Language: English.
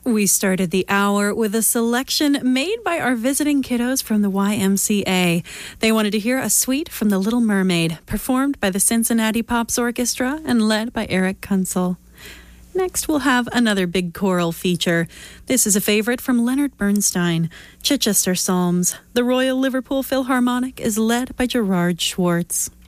We started the hour with a selection made by our visiting kiddos from the YMCA. They wanted to hear a suite from The Little Mermaid, performed by the Cincinnati Pops Orchestra and led by Eric Kunzel. Next, we'll have another big choral feature. This is a favorite from Leonard Bernstein, Chichester Psalms. The Royal Liverpool Philharmonic is led by Gerard Schwartz.